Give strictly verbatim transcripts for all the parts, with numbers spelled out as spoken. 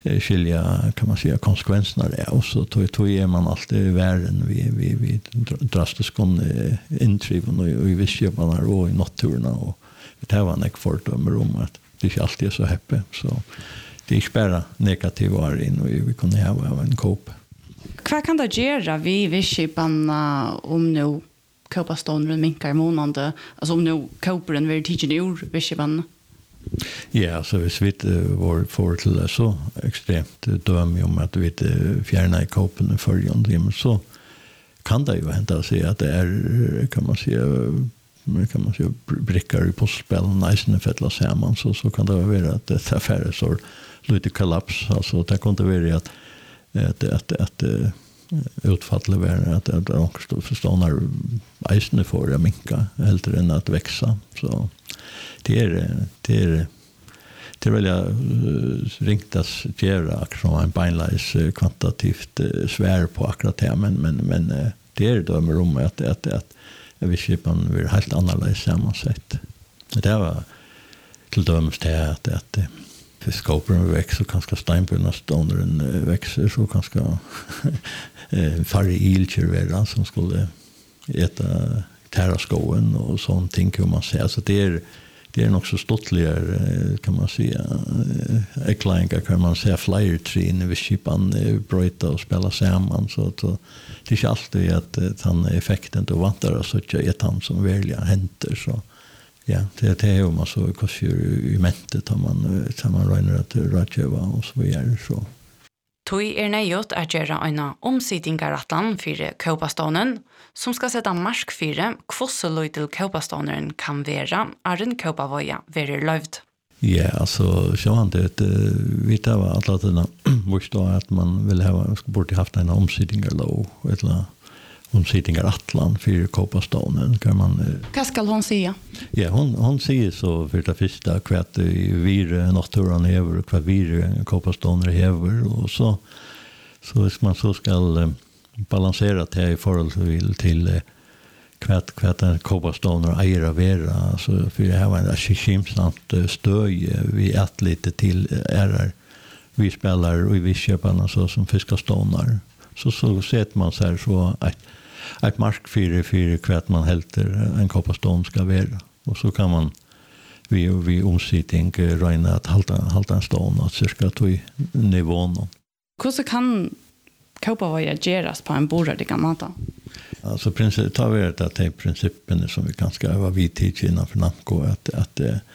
skilja kan man säga konsekvenserna det och så tog tog är man alltid värden vi vi vi drastiskt kon intriven och vi visste man har och i naturen och det var en effort om att det inte alltid är så happy så det är spärra negativ var in och vi kunde ha en kop. Vad kan det göra vi visskiparna om nu kopaståndren minkar månande alltså om nu koparen vill teachen ur visskiparna? Ja, så hvis vi var for til det så ekstremt døm om at vi fjerner i kopen i førgen, så kan det jo hende å si at det er, kan man si, kan man si, brikker i postspillen, næsene fettler sammen, så, så kan det være at det er færre så lite kollaps, altså det kan det være at at, at, at utfallet være at det er noen forstående eisene for å minka, heller enn at veksa, så det är det är det är väl jag ringtas göra som en beinleis kvantitativt svär på akkurat det men men men det är då med rum att att att vi skipan vill helt annorlunda sammansatt. Det var till döms det att att fiskopern växer kanske steinbrunna stonen växer så kanske färre ilcher som skulle äta terraskoen och sånt ting kan man säga så det är det är nog så stottligare kan man säga eklingar kan man säga flyer tree när vi skipan bryta och spela samman så att det är inte alltid att han effekten då vantar så att ett han som välja händer så ja det det är ju man så kostar i mentet har man samman räknar att rätcheva och så vidare så Tui er nøyot er gjøre en omsidingaratlan for Kaupastånen, som skal sette marsk for hvordan løytil Kaupaståneren kan være, er en Kaupavoja være løyvd. Ja, altså, så han det, vi tar var alle denne, hvor at man ville ha, burde haft en omsidingarlov, eller omsidingaratlan for Kaupastånen, kan man... Hva skal hon sige? Ja, hon, hon sier så for det første hva vir naturen hever, hva vir Kaupaståner hever, og så, så hvis man så skal balansera det i forhold til, til hva, hva den Kaupaståner eier av vera, så for det her var en skimsamt støy vi ett lite til ærer vi spelar og vi kjøper så som fiskaståner. Så så sätter man så här så att ett mark för för kvart man helter en Kaupastån ska vara och så kan man vi vi omsitting räkna att halta halta en stån och cirka två nivån. Hur kan Kaupavoja göras på en borradiga mata? Alltså princip tar vi det att det är principen som vi kanske ska vara vid tid innan för Namco att att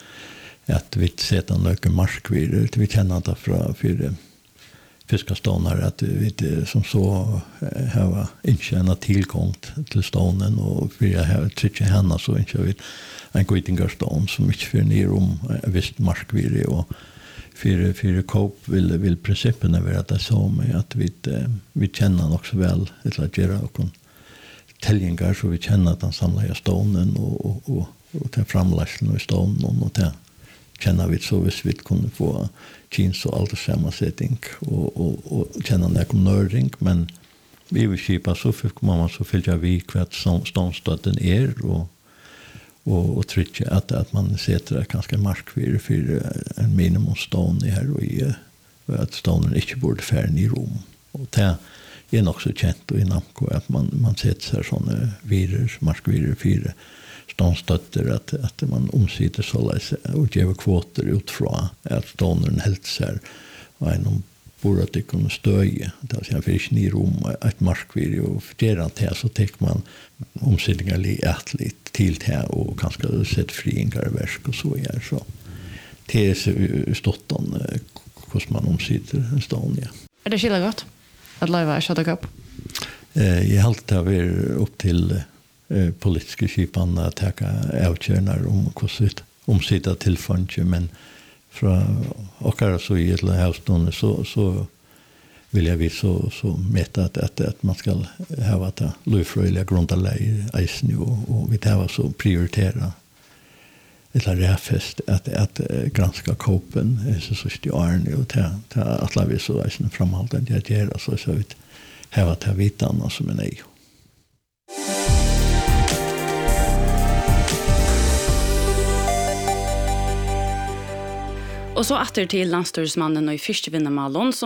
att vi sätter några mark vid vi känner att för för fiskastånar att vi som så har inte en tillgång till stånen och vi har tryckt henne så inte vi en gudingarstån som inte för ner om visst markvirre och för för kop vill vill principen vara att det så med att vi vi känner också väl ett att göra och tällingar så vi känner att han samlar stånen och och och och ta framläsningen i stånen och det känner vi så vis vi kunde få jeans och allt det sammansättning och och och känna när kom nörding men vi vill skipa så för man så fylla vi kvart som stånstaden är och och och trycka att att man sätter ganska mark för för en minimum stån i här och i att stånen inte borde färna i rum och det är nog så känt och i Namco att man man sätter såna virus markvirre för stånstötter att att man omsider så läs och ger kvoter utifrån att stånden helt så här och en borde att det kunde stöja det är för i rum ett markvirre och för att det så tar man omsidningar lite lite till det och kanske sätt friingar verk och så är så det är stottan hur man omsider en stånd ja. Är det skilla gott att leva shut up? Eh jag helt har vi upp till eh politiska skipan att ta avgöranden om hur omsitta till funge men från och så i ett husstånd så så vill jag vi så så mäta att att, att man ska ha att lufröliga grundläge isen och vi tar så prioritera ett räfest att att granska kopen så så stjärn och ta ta att vi så isen framhållande att göra så så ut ha att ha vitan och som en nej. Og så atter til landstyrsmannen og i fyrstevinnermalen